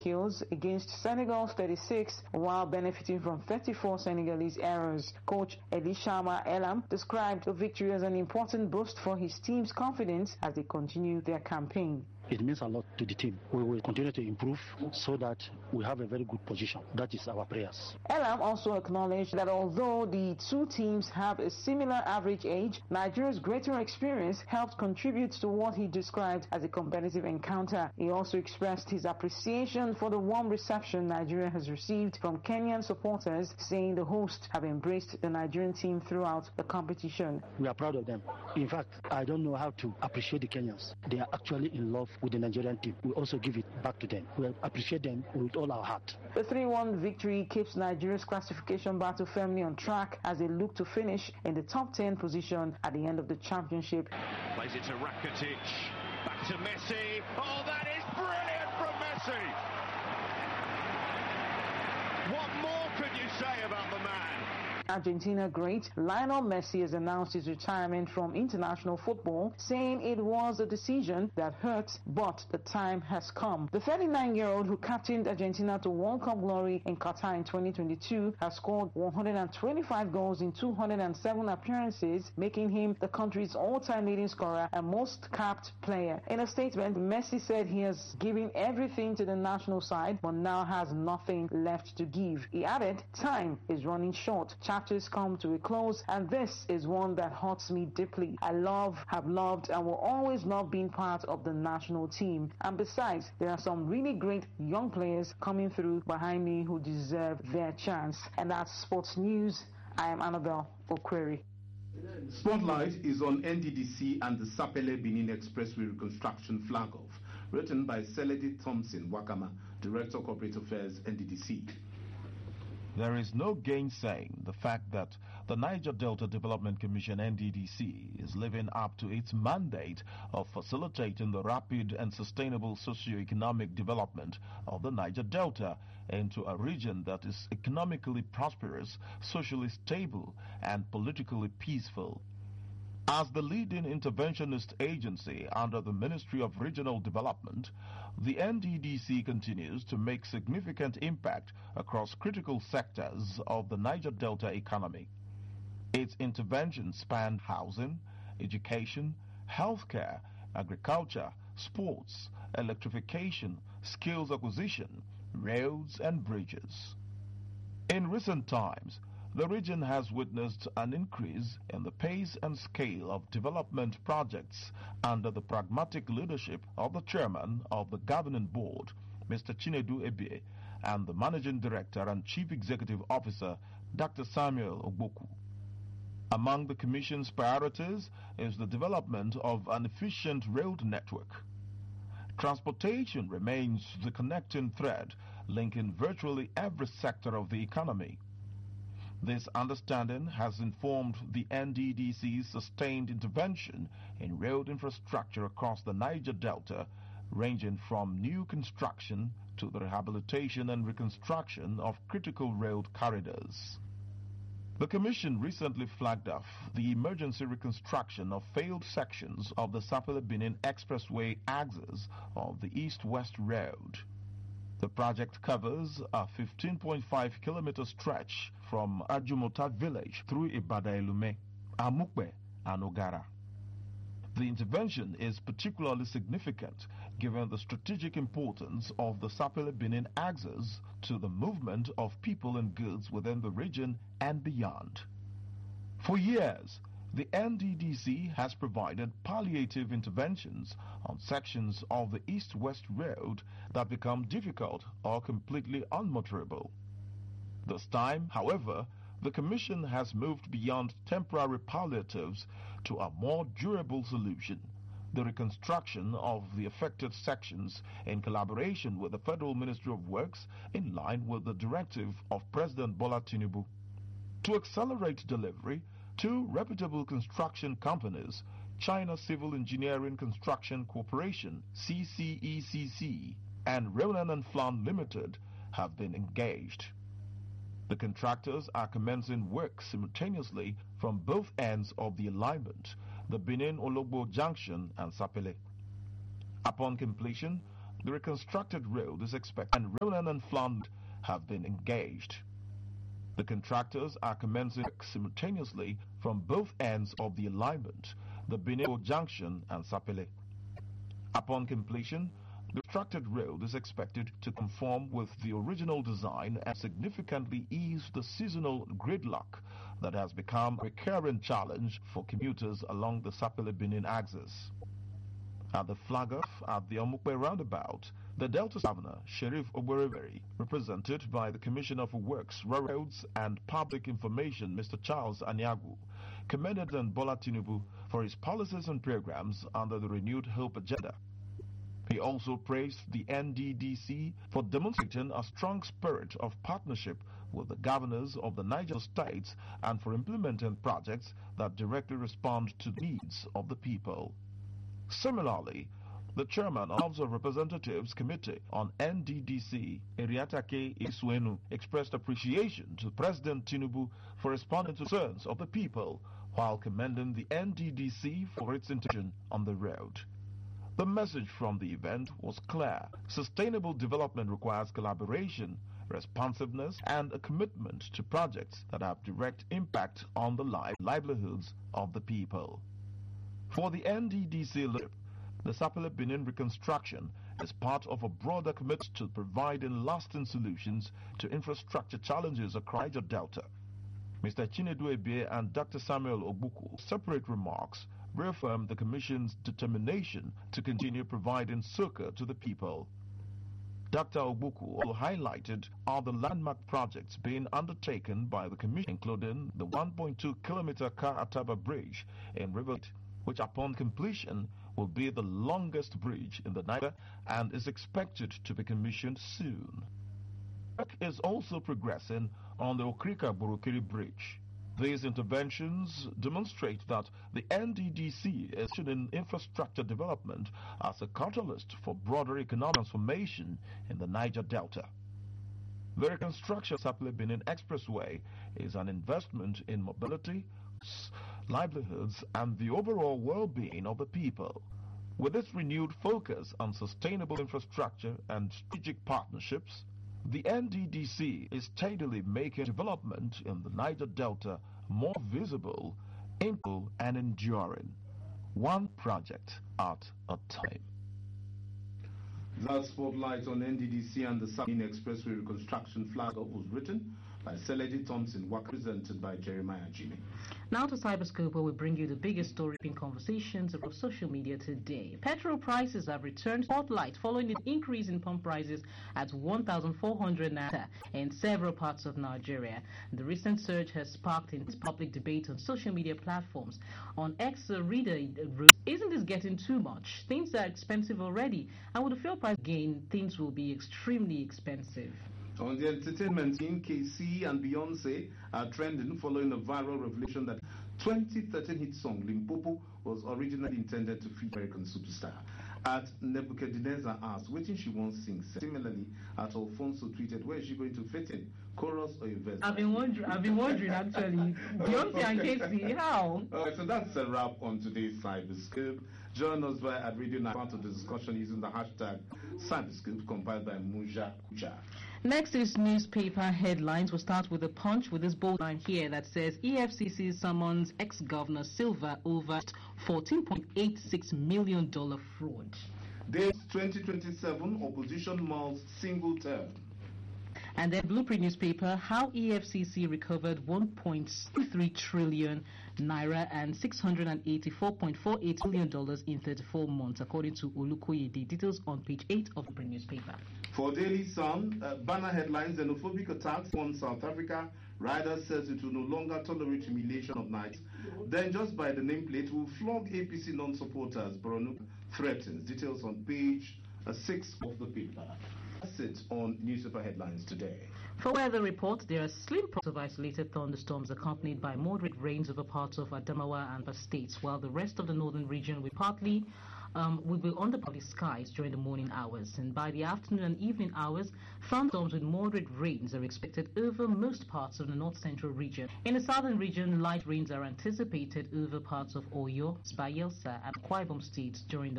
kills against Senegal's 36 while benefiting from 34 Senegalese errors. Coach Elishama Elam described the victory as an important boost for his team's confidence as they continue their campaign. It means a lot to the team. We will continue to improve so that we have a very good position. That is our prayers. Elam also acknowledged that although the two teams have a similar average age, Nigeria's greater experience helped contribute to what he described as a competitive encounter. He also expressed his appreciation for the warm reception Nigeria has received from Kenyan supporters, saying the hosts have embraced the Nigerian team throughout the competition. We are proud of them. In fact, I don't know how to appreciate the Kenyans. They are actually in love with the Nigerian team. We also give it back to them. We appreciate them with all our heart. The 3-1 victory keeps Nigeria's classification battle firmly on track as they look to finish in the top 10 position at the end of the championship. Plays it to Rakitic, back to Messi. Oh, that is brilliant from Messi! What more could you say about the man? Argentina great Lionel Messi has announced his retirement from international football, saying it was a decision that hurt, but the time has come. The 39-year-old who captained Argentina to World Cup glory in Qatar in 2022 has scored 125 goals in 207 appearances, making him the country's all-time leading scorer and most capped player. In a statement, Messi said he has given everything to the national side, but now has nothing left to give. He added, "Time is running short. Chapters come to a close, and this is one that hurts me deeply. I have loved, and will always love being part of the national team. And besides, there are some really great young players coming through behind me who deserve their chance." And that's sports news. I am Annabelle Okweri. Spotlight is on NDDC and the Sapele Benin Expressway reconstruction flag-off, written by Seledi Thompson Wakama, Director of Corporate Affairs, NDDC. There is no gainsaying the fact that the Niger Delta Development Commission NDDC is living up to its mandate of facilitating the rapid and sustainable socio-economic development of the Niger Delta into a region that is economically prosperous, socially stable, and politically peaceful. As the leading interventionist agency under the Ministry of Regional Development, the NDDC continues to make significant impact across critical sectors of the Niger Delta economy. Its interventions span housing, education, healthcare, agriculture, sports, electrification, skills acquisition, roads and bridges. In recent times, the region has witnessed an increase in the pace and scale of development projects under the pragmatic leadership of the chairman of the governing board, Mr. Chinedu Ebie, and the managing director and chief executive officer, Dr. Samuel Ogboku. Among the commission's priorities is the development of an efficient road network. Transportation remains the connecting thread linking virtually every sector of the economy. This understanding has informed the NDDC's sustained intervention in road infrastructure across the Niger Delta, ranging from new construction to the rehabilitation and reconstruction of critical road corridors. The Commission recently flagged off the emergency reconstruction of failed sections of the Sapele Benin Expressway axis of the East-West Road. The project covers a 15.5-kilometer stretch from Ajumota village through Ibada-Elume, Amukbe, and Ogara. The intervention is particularly significant given the strategic importance of the Sapele Benin axis to the movement of people and goods within the region and beyond. For years, the NDDC has provided palliative interventions on sections of the East-West Road that become difficult or completely unmotorable. This time, however, the Commission has moved beyond temporary palliatives to a more durable solution, the reconstruction of the affected sections in collaboration with the Federal Ministry of Works in line with the directive of President Bola Tinubu. To accelerate delivery, two reputable construction companies, China Civil Engineering Construction Corporation, CCECC, and Ronan & Flan Limited, have been engaged. The contractors are commencing work simultaneously from both ends of the alignment, the Benin-Ologbo Junction and Sapele. Upon completion, The reconstructed road is expected, and Ronan and Fland have been engaged. The contractors are commencing work simultaneously from both ends of the alignment, the Benin Junction and Sapele. Upon completion, the constructed road is expected to conform with the original design and significantly ease the seasonal gridlock that has become a recurrent challenge for commuters along the Sapele-Benin axis. At the flag-off at the Omukpe roundabout, the Delta Governor, Sheriff Oboreveri, represented by the Commissioner for Works, Roads and Public Information, Mr. Charles Aniagu, commended Bola Tinubu for his policies and programs under the Renewed Hope agenda. He also praised the NDDC for demonstrating a strong spirit of partnership with the governors of the Niger states and for implementing projects that directly respond to the needs of the people. Similarly, the chairman of the House of Representatives Committee on NDDC, Eriatake Isuenu, expressed appreciation to President Tinubu for responding to concerns of the people while commending the NDDC for its intention on the road. The message from the event was clear. Sustainable development requires collaboration, responsiveness, and a commitment to projects that have direct impact on the livelihoods of the people. For the NDDC leadership, the Sapele-Benin reconstruction is part of a broader commitment to providing lasting solutions to infrastructure challenges across Niger Delta. Mr. Chinedu Ebie and Dr. Samuel Ogbuku, separate remarks, reaffirmed the Commission's determination to continue providing succor to the people. Dr. Ogbuku also highlighted all the landmark projects being undertaken by the Commission, including the 1.2-kilometer Kar-Ataba Bridge in River State, which upon completion will be the longest bridge in the Niger and is expected to be commissioned soon. Work is also progressing on the Okrika-Borokiri Bridge. These interventions demonstrate that the NDDC is in infrastructure development as a catalyst for broader economic transformation in the Niger Delta. The reconstruction of Sapele-Benin Expressway is an investment in mobility, livelihoods, and the overall well-being of the people. With its renewed focus on sustainable infrastructure and strategic partnerships, the NDDC is steadily making development in the Niger Delta more visible, impactful, and enduring, one project at a time. That spotlight on NDDC and the Sapele Expressway reconstruction flag-off was written by Seledi Thompson, presented by Jeremiah Jimmy. Now to Cyberscope, where we bring you the biggest story in conversations across social media today. Petrol prices have returned spotlight following the increase in pump prices at 1,400 naira in several parts of Nigeria. The recent surge has sparked intense public debate on social media platforms. On X, reader wrote, "Isn't this getting too much? Things are expensive already, and with the fuel price gain, things will be extremely expensive." On the entertainment scene, KC and Beyonce are trending following a viral revelation that 2013 hit song Limpopo was originally intended to feature American superstar. At Nebuchadnezzar asked, "Waiting she won't sing." Similarly, at Alfonso tweeted, "Where is she going to fit in? Chorus or a verse?" I've been wondering actually. Beyonce and KC, how? Alright, so that's a wrap on today's Cyberscope. Join us at Radio Nigeria, part of the discussion using the hashtag Cyberscope, compiled by Muja Kucha. Next is newspaper headlines. We'll start with the Punch with this bold line here that says EFCC summons ex-governor Silva over $14.86 million fraud. Dates 2027, opposition mouths single term. And then Blueprint newspaper, how EFCC recovered 1.3 trillion naira and $684.48 million in 34 months, according to Olukoyede. Details on page 8 of the Blueprint newspaper. For Daily Sun, banner headlines: xenophobic attacks on South Africa. Rider says it will no longer tolerate humiliation of night. Then, just by the nameplate, will flog APC non-supporters. Borno threatens. Details on page 6 of the paper. That's it on newspaper headlines today. For weather reports, there are slim prospects of isolated thunderstorms accompanied by moderate rains over parts of Adamawa and the states, while the rest of the northern region will be under cloudy skies during the morning hours. And by the afternoon and evening hours, thunderstorms with moderate rains are expected over most parts of the north-central region. In the southern region, light rains are anticipated over parts of Oyo, Bayelsa, and Akwa Ibom states during the